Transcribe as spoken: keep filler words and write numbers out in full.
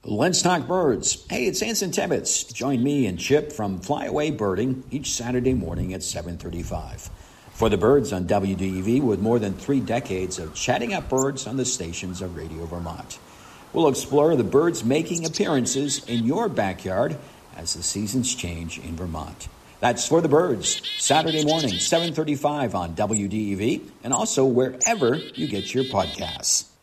Let's talk birds. Hey, it's Anson Tibbetts. Join me and Chip from Flyaway Birding each Saturday morning at seven thirty-five. For the birds on W D E V, with more than three decades of chatting up birds on the stations of Radio Vermont. We'll explore the birds making appearances in your backyard as the seasons change in Vermont. That's For the Birds, Saturday morning, seven thirty-five on W D E V, and also wherever you get your podcasts.